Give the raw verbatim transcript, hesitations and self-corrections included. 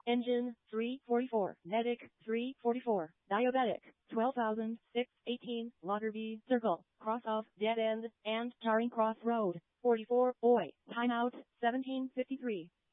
Engine, three forty-four. Medic, three forty-four. Diabetic, twelve thousand six hundred eighteen. Lotterbie Circle, cross of Dead End, and Charing Cross Road. forty-four. Boy, timeout, seventeen fifty-three.